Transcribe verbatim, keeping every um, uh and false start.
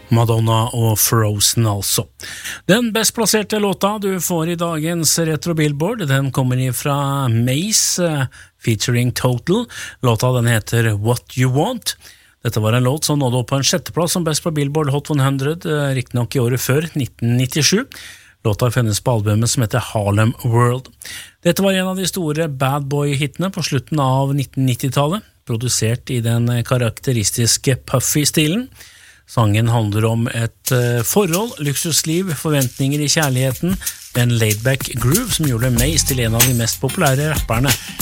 Madonna og Frozen altså. Den best plasserte låta du får i dagens Retro Billboard, den kommer fra Maze featuring Total. Låta den heter What You Want. Dette var en låt som nådde opp på en sjetteplass som best på Billboard Hot hundre, riktig nok i året før, nitten nittisju. Låta finnes på albumet som heter Harlem World. Dette var en av de store bad boy-hittene på slutten av nitten nittitallet, produsert i den karakteristiske puffy-stilen. Sangen handler om et forhold, luksusliv, forventninger i kjærligheten, en laid-back groove som gjorde Maze til en av de mest populære rapperne